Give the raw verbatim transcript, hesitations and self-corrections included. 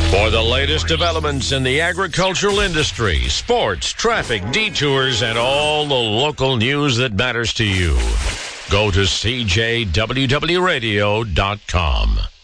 For the latest developments in the agricultural industry, sports, traffic, detours, and all the local news that matters to you, go to C J W W radio dot com.